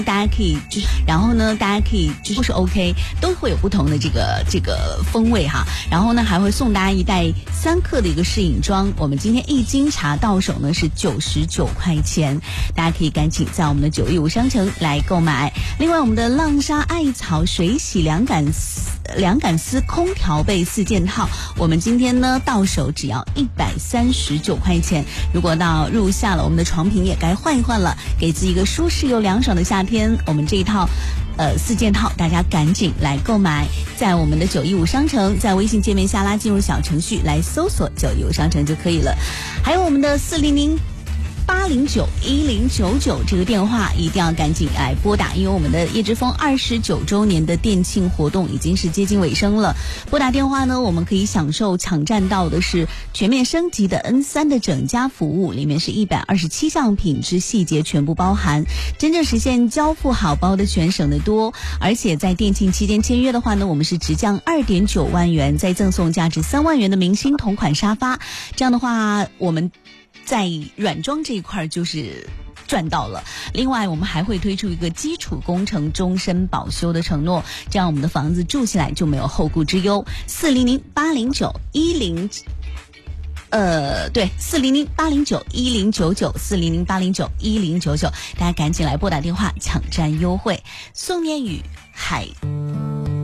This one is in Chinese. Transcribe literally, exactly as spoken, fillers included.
大家可以就是，然后呢，大家可以就是不是 OK， 都会有不同的这个这个风味哈。然后呢，还会送大家一袋三克的一个适饮装。我们今天一斤茶到手呢是九十九块钱，大家可以赶紧在我们的九一五商城来购买。另外，我们的浪莎艾草水洗凉感凉感丝空调被四件套，我们今天呢到手只要一百三十九块钱。如果到入夏了，我们的床品也该换一换了，给自己一个舒适又凉爽的夏天。我们这一套呃四件套，大家赶紧来购买，在我们的九一五商城，在微信界面下拉进入小程序来搜索九一五商城就可以了。还有我们的四零零八零九一零九九这个电话一定要赶紧来拨打，因为我们的叶之峰二十九周年的店庆活动已经是接近尾声了。拨打电话呢，我们可以享受抢占到的是全面升级的 N 三 的整家服务，里面是一百二十七项品质细节全部包含，真正实现交付好包的全省的多。而且在店庆期间签约的话呢，我们是直降 二点九万元，再赠送价值三万元的明星同款沙发。这样的话，我们在软装这一块就是赚到了。另外，我们还会推出一个基础工程终身保修的承诺，这样我们的房子住起来就没有后顾之忧。四零零八零九一零呃，对，四零零八零九一零九九，四零零八零九一零九九，大家赶紧来拨打电话抢占优惠。宋念宇海。